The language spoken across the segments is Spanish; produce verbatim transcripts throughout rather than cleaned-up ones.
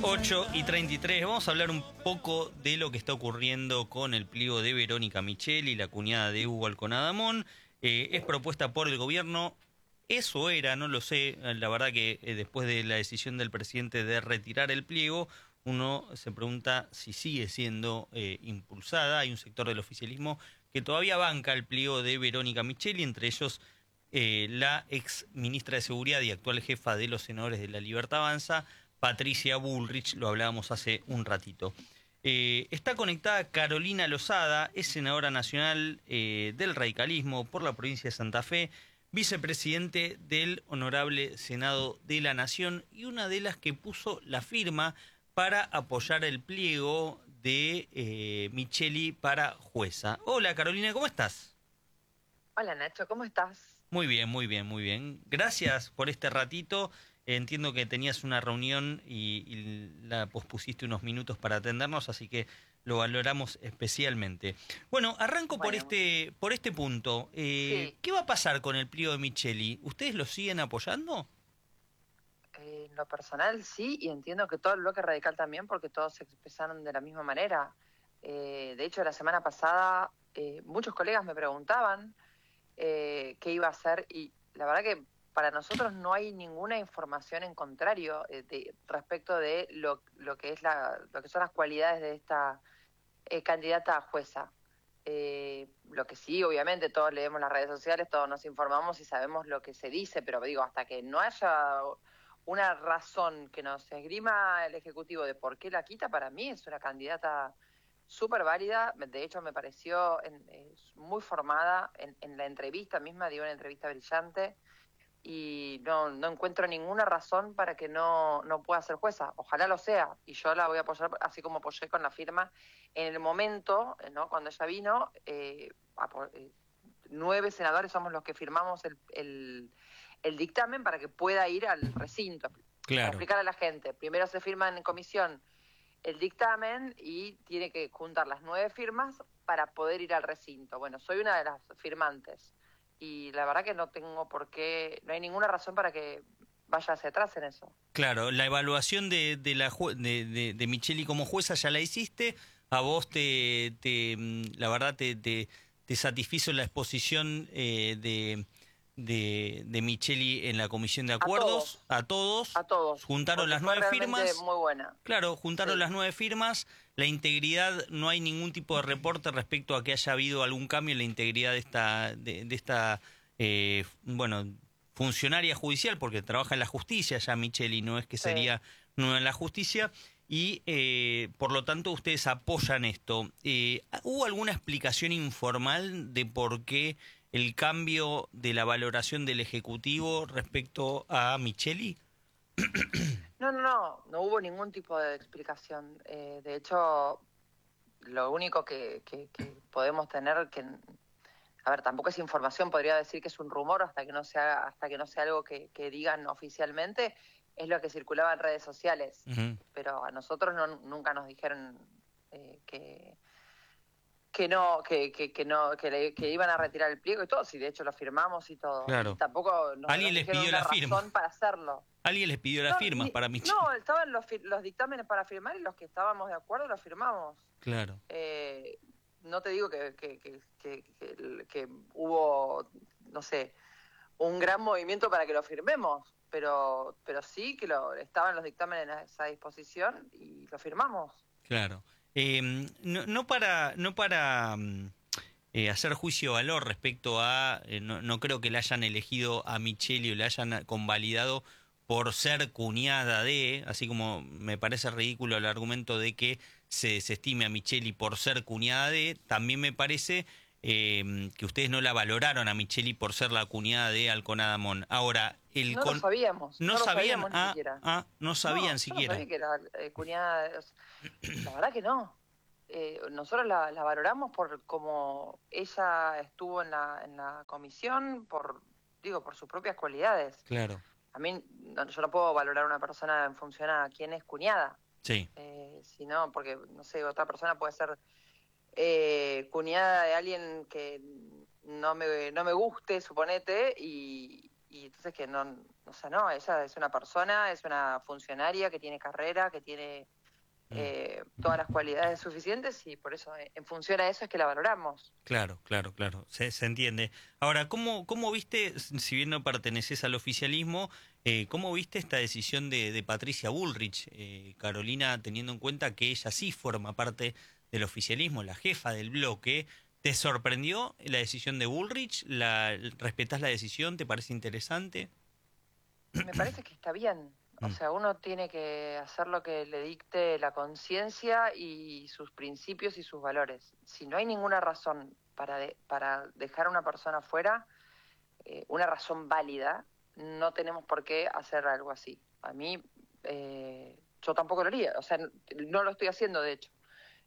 ocho y treinta y tres, vamos a hablar un poco de lo que está ocurriendo con el pliego de Verónica Micheli, la cuñada de Hugo Alconadamón. Eh, es propuesta por el gobierno, eso era, no lo sé, la verdad que eh, después de la decisión del presidente de retirar el pliego, uno se pregunta si sigue siendo eh, impulsada. Hay un sector del oficialismo que todavía banca el pliego de Verónica Micheli, entre ellos eh, la ex ministra de Seguridad y actual jefa de los senadores de La Libertad Avanza, Patricia Bullrich, lo hablábamos hace un ratito. Eh, está conectada Carolina Lozada, es senadora nacional eh, del radicalismo por la provincia de Santa Fe, vicepresidente del Honorable Senado de la Nación y una de las que puso la firma para apoyar el pliego de eh, Micheli para jueza. Hola Carolina, ¿cómo estás? Hola Nacho, ¿cómo estás? Muy bien, muy bien, muy bien. Gracias por este ratito. Entiendo que tenías una reunión y, y la pospusiste unos minutos para atendernos, así que lo valoramos especialmente. Bueno, arranco Bueno, por este por este punto. Eh, sí, ¿Qué va a pasar con el pliego de Micheli? ¿Ustedes lo siguen apoyando? eh, en lo personal sí, y entiendo que todo el bloque radical también, porque todos se expresaron de la misma manera. Eh, de hecho, la semana pasada eh, muchos colegas me preguntaban eh, qué iba a hacer, y la verdad que para nosotros no hay ninguna información en contrario eh, de, respecto de lo, lo que es la, lo que son las cualidades de esta eh, candidata a jueza. Eh, lo que sí, obviamente, todos leemos las redes sociales, todos nos informamos y sabemos lo que se dice, pero digo, hasta que no haya una razón que nos esgrima el Ejecutivo de por qué la quita, para mí es una candidata súper válida. De hecho, me pareció en, es muy formada en, en la entrevista misma, dio una entrevista brillante, y no, no encuentro ninguna razón para que no, no pueda ser jueza. Ojalá lo sea, y yo la voy a apoyar así como apoyé con la firma en el momento, ¿no? Cuando ella vino, eh, apo- eh, nueve senadores somos los que firmamos el, el, el dictamen para que pueda ir al recinto. Para Claro. explicar a la gente, primero se firma en comisión el dictamen y tiene que juntar las nueve firmas para poder ir al recinto. Bueno, soy una de las firmantes y la verdad que no tengo por qué, no hay ninguna razón para que vaya hacia atrás en eso. Claro, la evaluación de, de, la jue- de, de, de Micheli como jueza ya la hiciste. A vos te, te mm, la verdad te, te, te satisfizo la exposición eh, de, de, de Micheli en la comisión de A acuerdos. todos, A todos a todos, juntaron porque las fue nueve realmente firmas. muy buena. Claro, juntaron Sí, las nueve firmas. La integridad, no hay ningún tipo de reporte respecto a que haya habido algún cambio en la integridad de esta, de, de esta eh, bueno, funcionaria judicial, porque trabaja en la justicia ya Micheli, no es que sí. sería nueva en la justicia, y eh, por lo tanto ustedes apoyan esto. Eh, ¿Hubo alguna explicación informal de por qué el cambio de la valoración del Ejecutivo respecto a Micheli? No, no, no, no hubo ningún tipo de explicación. Eh, de hecho, lo único que, que, que podemos tener que, a ver, tampoco es información, podría decir que es un rumor hasta que no sea, hasta que no sea algo que, que digan oficialmente, es lo que circulaba en redes sociales. Ujú. Pero a nosotros no, nunca nos dijeron eh, que, que no, que, que, que no, que, le, que iban a retirar el pliego y todo, si de hecho lo firmamos y todo. Y Claro. tampoco nos, Alguien nos les dijeron pidió una la firma. razón para hacerlo. Alguien les pidió las No, firmas ni, para Micheli. no estaban los, los dictámenes para firmar y los que estábamos de acuerdo los firmamos. Claro. Eh, no te digo que, que, que, que, que, que hubo, no sé, un gran movimiento para que lo firmemos, pero, pero sí que lo, estaban los dictámenes a esa disposición y lo firmamos. Claro. Eh, no, no para, no para mm, eh, hacer juicio de valor respecto a, eh, no, no creo que le hayan elegido a Micheli o le hayan convalidado por ser cuñada de, así como me parece ridículo el argumento de que se desestime a Micheli por ser cuñada de, también me parece eh, que ustedes no la valoraron a Micheli por ser la cuñada de Alconadamón. Ahora, el No lo con... sabíamos, no no lo sabían, sabíamos ni ah, siquiera. ah, no sabían No, yo no siquiera. sabía que era eh, cuñada. de- La verdad que no. Eh, nosotros la, la valoramos por como ella estuvo en la, en la comisión, por, digo, por sus propias cualidades. Claro, A mí, no, yo no puedo valorar a una persona en función a quién es cuñada, sí. eh, sino porque, no sé, otra persona puede ser eh, cuñada de alguien que no me, no me guste, suponete, y, y entonces que no, o sea, no, ella es una persona, es una funcionaria que tiene carrera, que tiene eh, todas las cualidades suficientes y por eso eh, en función a eso es que la valoramos. Claro, claro, claro, se, se entiende. Ahora, ¿cómo, cómo viste, si bien no perteneces al oficialismo, eh, cómo viste esta decisión de, de Patricia Bullrich, eh, Carolina, teniendo en cuenta que ella sí forma parte del oficialismo, la jefa del bloque? ¿Te sorprendió la decisión de Bullrich? ¿La, ¿Respetás la decisión? ¿Te parece interesante? Me parece que está bien. O Mm, sea, uno tiene que hacer lo que le dicte la conciencia y sus principios y sus valores. Si no hay ninguna razón para, de- para dejar a una persona fuera, eh, una razón válida, no tenemos por qué hacer algo así. A mí, eh, yo tampoco lo haría. O sea, n- no lo estoy haciendo, de hecho.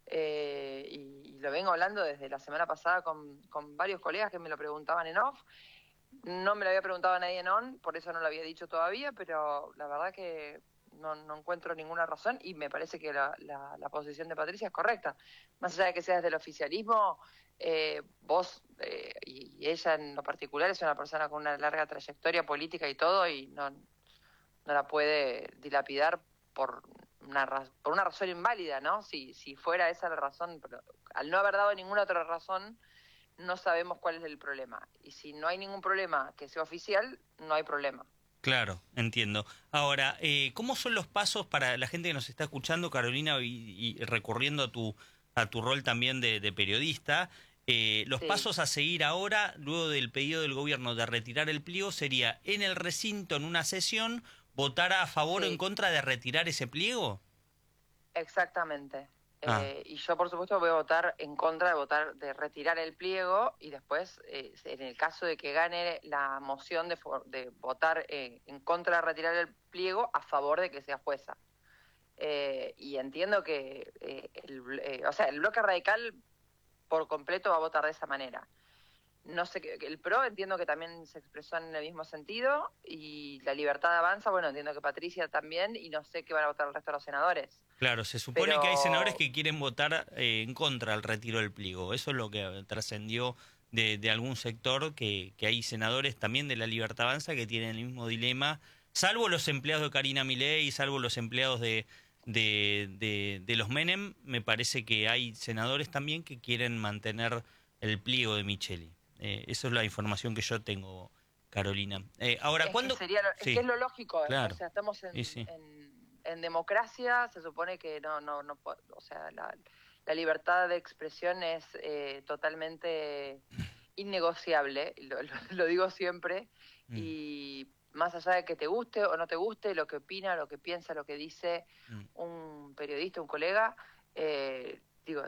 Eh, y, y lo vengo hablando desde la semana pasada con, con varios colegas que me lo preguntaban en off. No me lo había preguntado a nadie en on, por eso no lo había dicho todavía, pero la verdad que no, no encuentro ninguna razón y me parece que la, la, la posición de Patricia es correcta. Más allá de que seas del oficialismo, eh, vos eh, y, y ella en lo particular es una persona con una larga trayectoria política y todo y no, no la puede dilapidar por una, ra- por una razón inválida, ¿no? Si, si fuera esa la razón, pero al no haber dado ninguna otra razón no sabemos cuál es el problema. Y si no hay ningún problema que sea oficial, no hay problema. claro, entiendo. Ahora, eh, ¿cómo son los pasos para la gente que nos está escuchando, Carolina, y, y recurriendo a tu, a tu rol también de, de periodista? Eh, los Sí, pasos a seguir ahora, luego del pedido del gobierno de retirar el pliego, sería en el recinto, en una sesión, votar a favor o en sí, contra de retirar ese pliego. exactamente. Ah, Eh, y yo, por supuesto, voy a votar en contra de votar de retirar el pliego y después, eh, en el caso de que gane la moción de, for- de votar eh, en contra de retirar el pliego, a favor de que sea jueza. Eh, y entiendo que, eh, el, bl- eh, o sea, el bloque radical por completo va a votar de esa manera. No sé, qué- el PRO entiendo que también se expresó en el mismo sentido y la libertad avanza, bueno, entiendo que Patricia también y no sé qué van a votar el resto de los senadores. claro, se supone que hay senadores Pero que quieren votar eh, en contra del retiro del pliego. Eso es lo que eh, trascendió de, de algún sector, que, que hay senadores también de la Libertad Avanza que tienen el mismo dilema, salvo los empleados de Karina Milei, salvo los empleados de, de, de, de los Menem, me parece que hay senadores también que quieren mantener el pliego de Micheli. Eh, esa es la información que yo tengo, Carolina. Eh, ahora, es que ¿cuándo? sería lo- es que Sí, es lo lógico, o claro. sea, estamos en, Sí, sí. en, en democracia, se supone que no, no, no, po- o sea, la, la libertad de expresión es eh, totalmente innegociable, lo, lo, lo digo siempre, Mm, y más allá de que te guste o no te guste, lo que opina, lo que piensa, lo que dice mm, un periodista, un colega, eh, digo,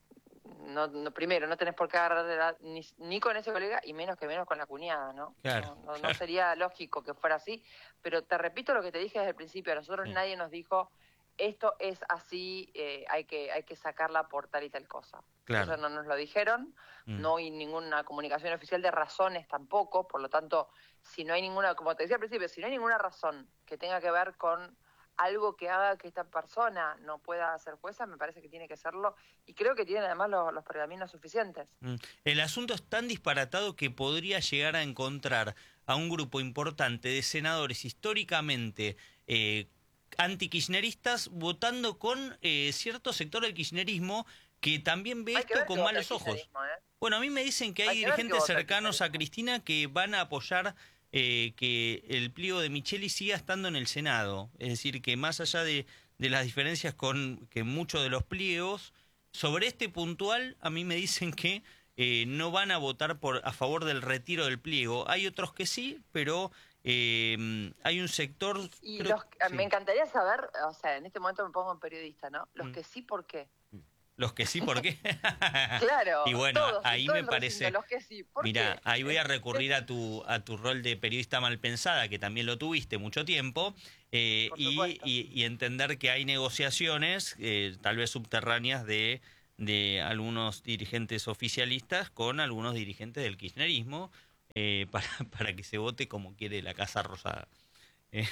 no, no, primero, no tenés por qué agarrar de la- ni, ni con ese colega y menos que menos con la cuñada, ¿no? claro, No, no, no claro. sería lógico que fuera así, pero te repito lo que te dije desde el principio, a nosotros Sí, nadie nos dijo, esto es así, eh, hay, que, hay que sacarla por tal y tal cosa. claro. Ellos no nos lo dijeron, Mm, no hay ninguna comunicación oficial de razones tampoco, por lo tanto, si no hay ninguna, como te decía al principio, si no hay ninguna razón que tenga que ver con algo que haga que esta persona no pueda ser jueza, me parece que tiene que serlo y creo que tienen además los, los pergaminos suficientes. mm. El asunto es tan disparatado que podría llegar a encontrar a un grupo importante de senadores históricamente eh, antikirchneristas votando con eh, cierto sector del kirchnerismo que también ve Hay que esto ver qué con vota el malos ojos. kirchnerismo, ¿eh? Bueno, a mí me dicen que hay Hay que ver qué dirigentes vota el cercanos a kirchnerismo. Cristina que van a apoyar eh, que el pliego de Micheli siga estando en el Senado. Es decir, que más allá de, de las diferencias con que muchos de los pliegos, sobre este puntual, a mí me dicen que eh, no van a votar por a favor del retiro del pliego. Hay otros que sí, pero eh, hay un sector, Y, y creo, los, me sí. encantaría saber, o sea, en este momento me pongo en periodista, ¿no? Los Mm. que sí, ¿por qué? Los que sí, ¿por qué? Claro, Y bueno, todos, en ahí todo me el recinto, parece, los que sí, ¿por mira, qué? ahí voy a recurrir a tu a tu rol de periodista mal pensada, que también lo tuviste mucho tiempo, eh, Por y, supuesto. y- y entender que hay negociaciones, eh, tal vez subterráneas, de, de algunos dirigentes oficialistas con algunos dirigentes del kirchnerismo, eh, para, para que se vote como quiere la Casa Rosada. Eh,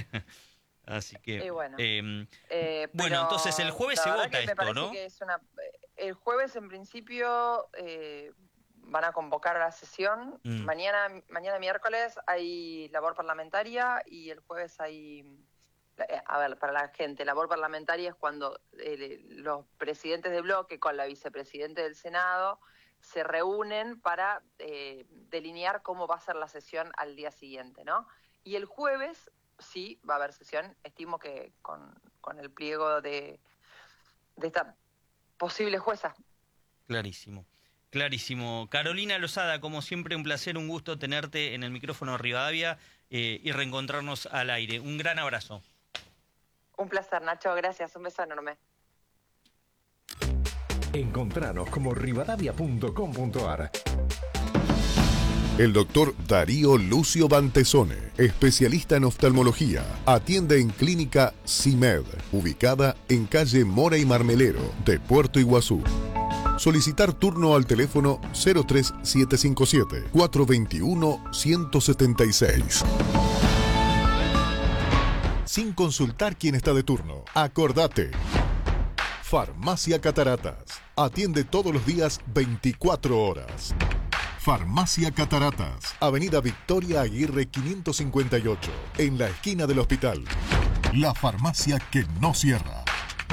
Así que, Y bueno, em, eh, bueno, entonces el pero jueves la se verdad vota que me esto, parece ¿no? que es una... El jueves en principio... Eh, van a convocar a la sesión. Mm. Mañana, mañana miércoles hay labor parlamentaria y el jueves hay... A ver, para la gente, labor parlamentaria es cuando eh, los presidentes de bloque con la vicepresidenta del Senado se reúnen para eh, delinear cómo va a ser la sesión al día siguiente, ¿no? Y el jueves sí va a haber sesión, estimo que con, con el pliego de, de esta posible jueza. Clarísimo, clarísimo. Carolina Lozada, como siempre, un placer, un gusto tenerte en el micrófono Rivadavia eh, y reencontrarnos al aire. Un gran abrazo. Un placer, Nacho, gracias, un beso enorme. Encontranos como rivadavia punto com punto ar. El doctor Darío Lucio Bantesone, especialista en oftalmología, atiende en Clínica CIMED, ubicada en calle Mora y Marmelero de Puerto Iguazú. Solicitar turno al teléfono cero tres siete cinco siete, cuatro dos uno, uno siete seis. Sin consultar quién está de turno. Acordate. Farmacia Cataratas. Atiende todos los días veinticuatro horas. Farmacia Cataratas. Avenida Victoria Aguirre quinientos cincuenta y ocho. En la esquina del hospital. La farmacia que no cierra.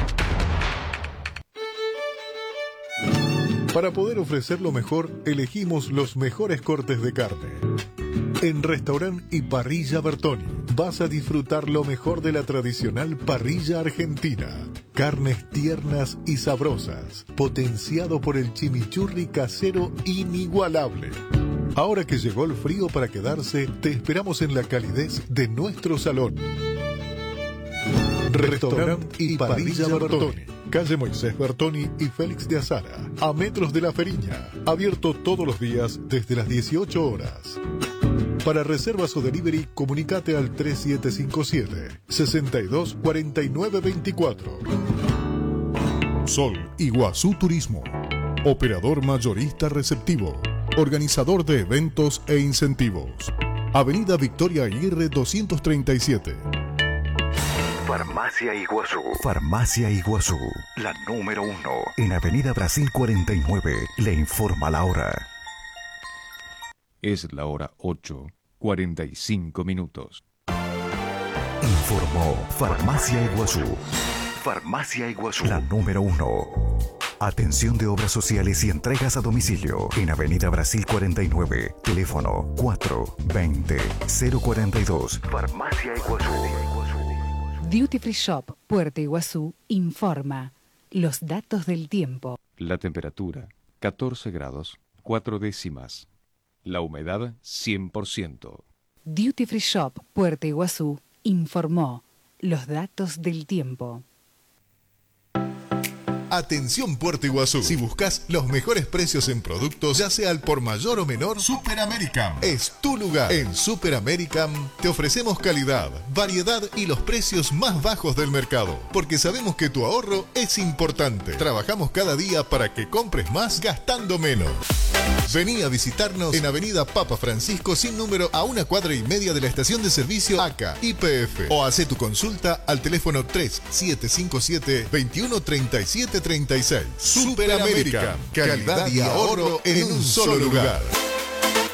Para poder ofrecer lo mejor, elegimos los mejores cortes de carne. En Restaurant y Parrilla Bertoni vas a disfrutar lo mejor de la tradicional parrilla argentina. Carnes tiernas y sabrosas, potenciado por el chimichurri casero inigualable. Ahora que llegó el frío para quedarse, te esperamos en la calidez de nuestro salón. Restaurant y Parrilla Bertoni, calle Moisés Bertoni y Félix de Azara, a metros de La Feriña, abierto todos los días desde las dieciocho horas. Para reservas o delivery, comunicate al tres siete cinco siete, seis dos cuatro nueve dos cuatro. Sol Iguazú Turismo, operador mayorista receptivo, organizador de eventos e incentivos. Avenida Victoria Aguirre doscientos treinta y siete. Farmacia Iguazú. Farmacia Iguazú, la número uno. En Avenida Brasil cuarenta y nueve, le informa la hora. Es la hora ocho, cuarenta y cinco minutos. Informó Farmacia Iguazú. Farmacia Iguazú, la número uno. Atención de obras sociales y entregas a domicilio. En Avenida Brasil cuarenta y nueve. Teléfono cuatro veinte, cero cuarenta y dos. Farmacia Iguazú. Duty Free Shop Puerto Iguazú informa los datos del tiempo. La temperatura, catorce grados, cuatro décimas. La humedad, cien por ciento. Duty Free Shop Puerto Iguazú informó los datos del tiempo. Atención Puerto Iguazú. Si buscas los mejores precios en productos, ya sea al por mayor o menor, Super American es tu lugar. En Super American te ofrecemos calidad, variedad y los precios más bajos del mercado, porque sabemos que tu ahorro es importante. Trabajamos cada día para que compres más gastando menos. Vení a visitarnos en Avenida Papa Francisco sin número, a una cuadra y media de la estación de servicio A C A Y P F, o hacé tu consulta al teléfono tres siete cinco siete, veintiuno treinta y siete treinta y seis. Super American, calidad y ahorro en un solo lugar.